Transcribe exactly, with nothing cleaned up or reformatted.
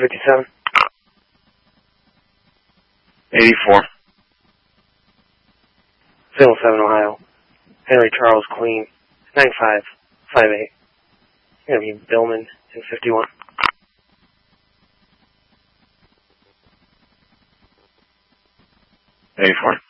fifty-seven. eighty-four. Salem seven, Ohio. Henry Charles Queen, nine five five eight. Going to be Billman in fifty-one. eighty-four.